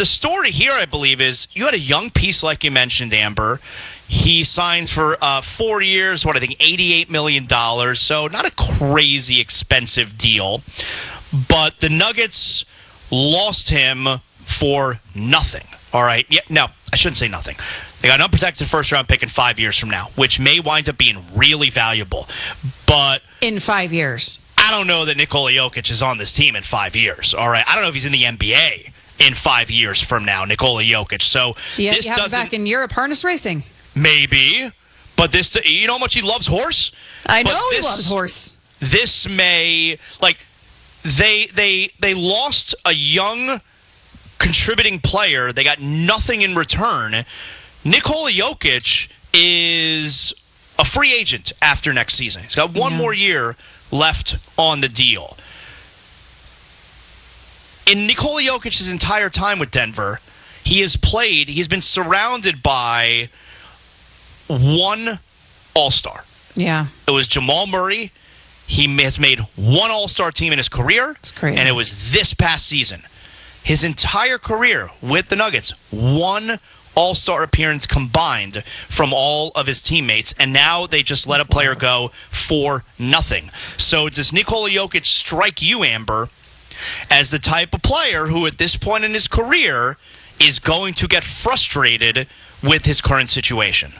the story here, I believe, is you had a young piece like you mentioned, Amber. He signs for 4 years, $88 million. So not a crazy expensive deal. But the Nuggets lost him for nothing. All right. Yeah, no, I shouldn't say nothing. They got an unprotected first-round pick in 5 years from now, which may wind up being really valuable. But in 5 years. I don't know that Nikola Jokic is on this team in 5 years. All right. I don't know if he's in the NBA in 5 years from now, Nikola Jokic. So yeah, this you have him back in Europe harness racing. Maybe. But this, you know how much he loves horse? I know he loves horse. This may, like, they lost a young contributing player. They got nothing in return. Nikola Jokic is a free agent after next season. He's got one more year left on the deal. In Nikola Jokic's entire time with Denver, he's been surrounded by one All-Star. Yeah. It was Jamal Murray. He has made one All-Star team in his career. It's crazy. And it was this past season. His entire career with the Nuggets, one All-Star appearance combined from all of his teammates, and now they just let a player go for nothing. So does Nikola Jokic strike you, Amber, as the type of player who at this point in his career is going to get frustrated with his current situation?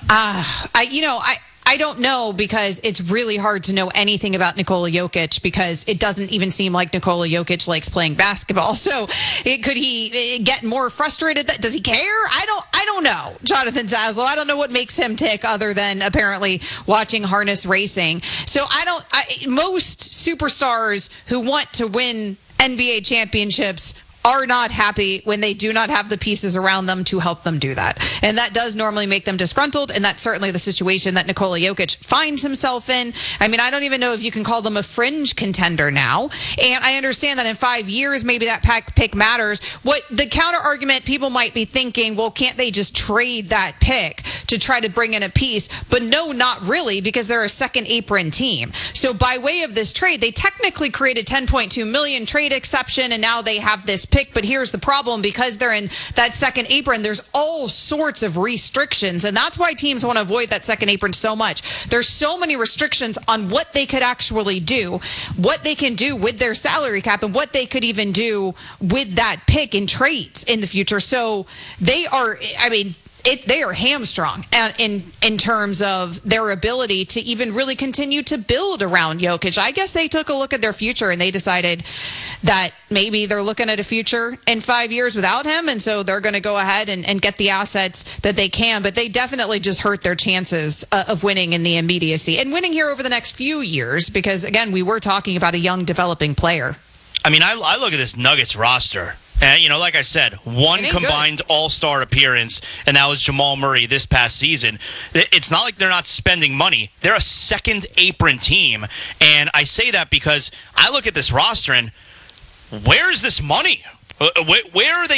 I don't know, because it's really hard to know anything about Nikola Jokic, because it doesn't even seem like Nikola Jokic likes playing basketball. So could he get more frustrated? Does he care? I don't know, Jonathan Zaslow. I don't know what makes him tick other than apparently watching harness racing. So most superstars who want to win NBA championships are not happy when they do not have the pieces around them to help them do that. And that does normally make them disgruntled, and that's certainly the situation that Nikola Jokic finds himself in. I mean, I don't even know if you can call them a fringe contender now. And I understand that in 5 years, maybe that pick matters. What the counter argument, people might be thinking, well, can't they just trade that pick to try to bring in a piece? But no, not really, because they're a second apron team. So by way of this trade, they technically created $10.2 million trade exception, and now they have this pick. But here's the problem: because they're in that second apron, there's all sorts of restrictions, and that's why teams want to avoid that second apron so much. There's so many restrictions on what they could actually do, what they can do with their salary cap, and what they could even do with that pick in trades in the future. So they are, they are hamstrung in terms of their ability to even really continue to build around Jokic. I guess they took a look at their future and they decided that maybe they're looking at a future in 5 years without him, and so they're going to go ahead and get the assets that they can. But they definitely just hurt their chances of winning in the immediacy and winning here over the next few years, because, again, we were talking about a young developing player. I mean, I look at this Nuggets roster. And, like I said, one combined all-star appearance, and that was Jamal Murray this past season. It's not like they're not spending money. They're a second apron team. And I say that because I look at this roster and where is this money? Where are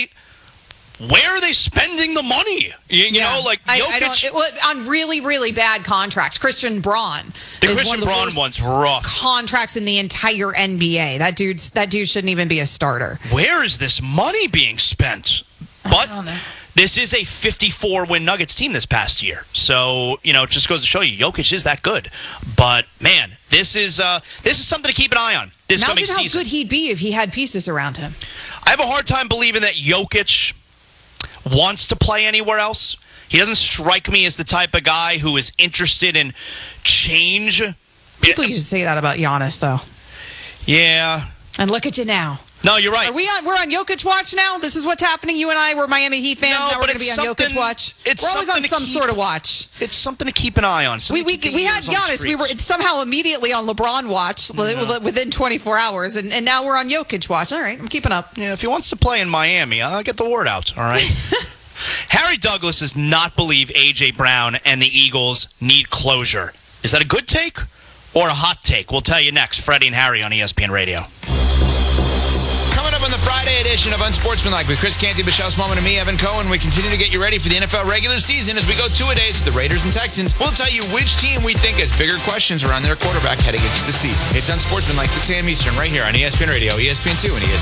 they spending the money? You know, like Jokic on really, really bad contracts. Christian Braun. The Christian Braun one's rough. Contracts in the entire NBA. That dude shouldn't even be a starter. Where is this money being spent? But this is a 54-win Nuggets team this past year. So, it just goes to show you, Jokic is that good. But, man, this is something to keep an eye on this coming season. Imagine how good he'd be if he had pieces around him. I have a hard time believing that Jokic wants to play anywhere else. He doesn't strike me as the type of guy who is interested in change. People used to say that about Giannis, though. Yeah. And look at you now. No, you're right. We're on Jokic watch now? This is what's happening? You and I, we're Miami Heat fans. Now we're going to be on Jokic watch. We're always on some sort of watch. It's something to keep an eye on. We had Giannis. We were somehow immediately on LeBron watch within 24 hours, and now we're on Jokic watch. All right, I'm keeping up. Yeah, if he wants to play in Miami, I'll get the word out, all right? Harry Douglas does not believe A.J. Brown and the Eagles need closure. Is that a good take or a hot take? We'll tell you next. Freddie and Harry on ESPN Radio. Coming up on the Friday edition of Unsportsmanlike with Chris Canty, Michelle Smallman, and me, Evan Cohen, we continue to get you ready for the NFL regular season as we go two-a-days with the Raiders and Texans. We'll tell you which team we think has bigger questions around their quarterback heading into the season. It's Unsportsmanlike, 6 a.m. Eastern, right here on ESPN Radio, ESPN2, and ESPN.